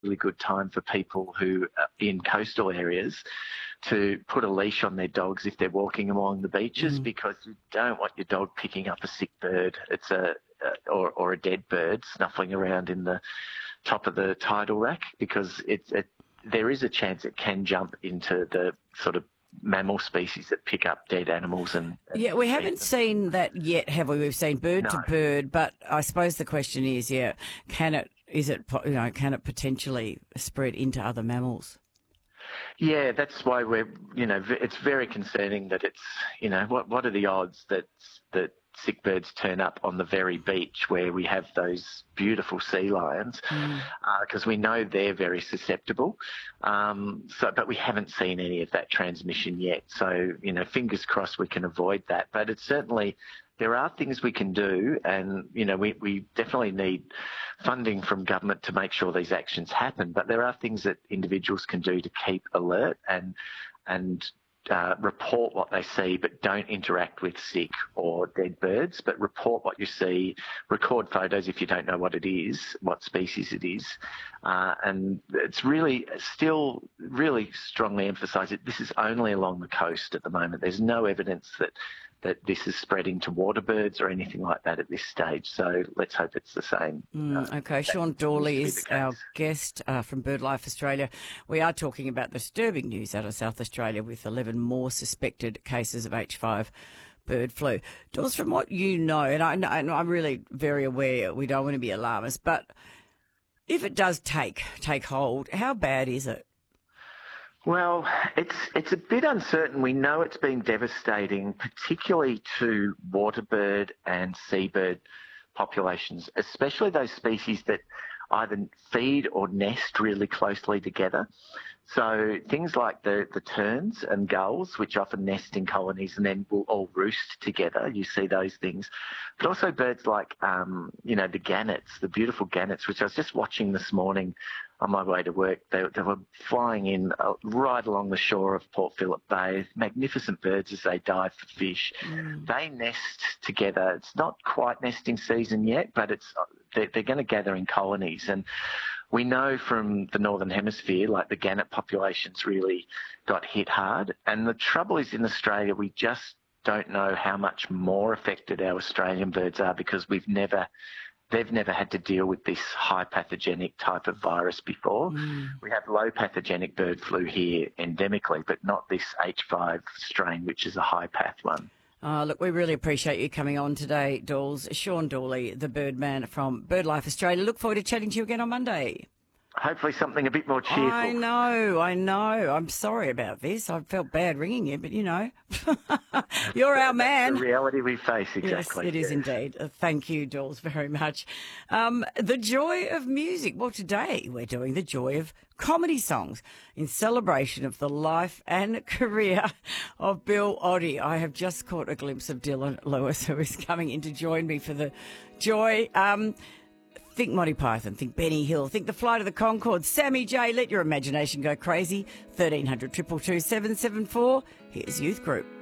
really good time for people who are in coastal areas to put a leash on their dogs if they're walking along the beaches, because you don't want your dog picking up a sick bird. Or a dead bird snuffling around in the top of the tidal rack, because there is a chance it can jump into the sort of mammal species that pick up dead animals and yeah, we haven't seen that yet, have we? We've seen bird to bird, but I suppose the question is, can it potentially spread into other mammals? Yeah, that's why it's very concerning that what are the odds that sick birds turn up on the very beach where we have those beautiful sea lions, because we know they're very susceptible. But we haven't seen any of that transmission yet. So, fingers crossed we can avoid that. But it's certainly, there are things we can do, and, we definitely need funding from government to make sure these actions happen. But there are things that individuals can do to keep alert and report what they see, but don't interact with sick or dead birds, but report what you see, record photos if you don't know what it is, what species it is. And it's really still really strongly emphasised that this is only along the coast at the moment. There's no evidence that this is spreading to water birds or anything like that at this stage. So let's hope it's the same. Okay, Sean Dawley is our guest from BirdLife Australia. We are talking about the disturbing news out of South Australia with 11 more suspected cases of H5 bird flu. Dawes, from what you know, and I'm really very aware we don't want to be alarmist, but if it does take hold, how bad is it? Well, it's a bit uncertain. We know it's been devastating, particularly to waterbird and seabird populations, especially those species that either feed or nest really closely together. So things like the terns and gulls, which often nest in colonies and then will all roost together. You see those things. But also birds like, the gannets, the beautiful gannets, which I was just watching this morning on my way to work. They were flying in right along the shore of Port Phillip Bay. Magnificent birds as they dive for fish. They nest together. It's not quite nesting season yet, but they're going to gather in colonies. And we know from the Northern Hemisphere, like the gannet populations really got hit hard. And the trouble is in Australia, we just don't know how much more affected our Australian birds are, because they've never had to deal with this high pathogenic type of virus before. We have low pathogenic bird flu here endemically, but not this H5 strain, which is a high path one. Look, we really appreciate you coming on today, Dawes. Sean Dawley, the Birdman from BirdLife Australia. Look forward to chatting to you again on Monday. Hopefully something a bit more cheerful. I know. I'm sorry about this. I felt bad ringing you, but, you're our man. That's the reality we face, exactly. Yes, it is indeed. Thank you, Dawes, very much. The joy of music. Well, today we're doing the joy of comedy songs in celebration of the life and career of Bill Oddie. I have just caught a glimpse of Dylan Lewis, who is coming in to join me for the joy. Think Monty Python, think Benny Hill, think The Flight of the Conchords, Sammy J. Let your imagination go crazy. 1300 222 774. Here's Youth Group.